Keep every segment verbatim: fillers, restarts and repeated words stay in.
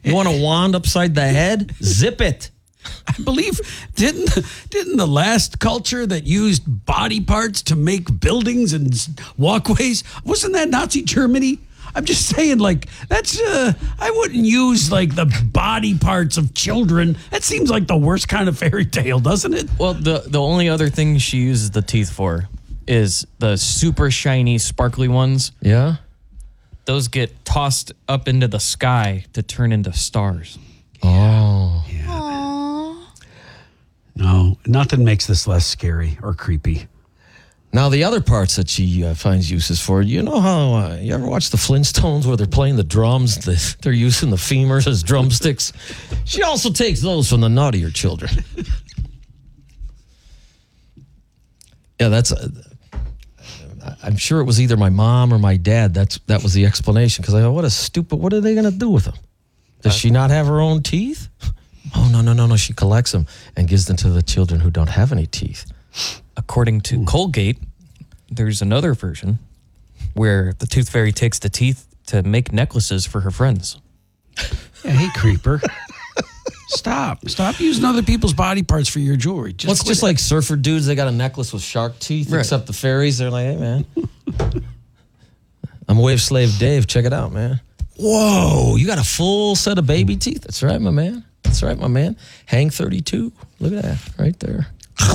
You want a wand upside the head? Zip it. I believe, didn't didn't the last culture that used body parts to make buildings and walkways, wasn't that Nazi Germany? I'm just saying, like, that's, uh, I wouldn't use, like, the body parts of children. That seems like the worst kind of fairy tale, doesn't it? Well, the, the only other thing she uses the teeth for is the super shiny, sparkly ones. Yeah? Those get tossed up into the sky to turn into stars. Oh. Yeah. No, nothing makes this less scary or creepy. Now, the other parts that she uh, finds uses for, you know how, uh, you ever watch the Flintstones where they're playing the drums? The, they're using the femurs as drumsticks. She also takes those from the naughtier children. Yeah, that's, uh, I'm sure it was either my mom or my dad. That's That was the explanation. Because I go, what a stupid, what are they going to do with them? Does she not have her own teeth? Oh, no, no, no, no. She collects them and gives them to the children who don't have any teeth. According to Colgate, there's another version where the tooth fairy takes the teeth to make necklaces for her friends. Yeah, hey, creeper. Stop. Stop using other people's body parts for your jewelry. Just well, it's just it. like surfer dudes. They got a necklace with shark teeth, right. Except the fairies. They're like, hey, man. I'm Wave Slave Dave. Check it out, man. Whoa, you got a full set of baby teeth? That's right, my man. That's right, my man. Hang thirty-two. Look at that right there.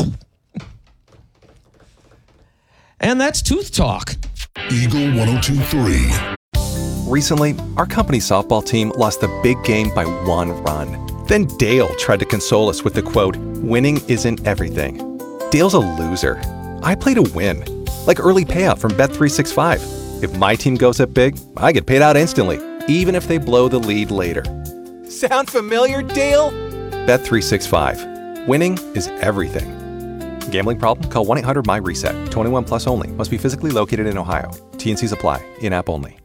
And that's Tooth Talk. Eagle one oh two point three. Recently, our company softball team lost the big game by one run. Then Dale tried to console us with the quote, "Winning isn't everything." Dale's a loser. I play to win. Like early payout from Bet three sixty-five. If my team goes up big, I get paid out instantly, even if they blow the lead later. Sound familiar, Dale? Bet three sixty-five. Winning is everything. Gambling problem? Call one eight hundred M Y RESET. twenty-one plus only. Must be physically located in Ohio. T N Cs apply. In-app only.